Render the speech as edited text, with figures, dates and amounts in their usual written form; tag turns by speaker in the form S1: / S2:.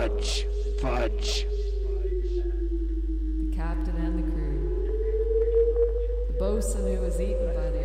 S1: Fudge. Fudge.
S2: The captain and the crew. The bosun who was eaten by the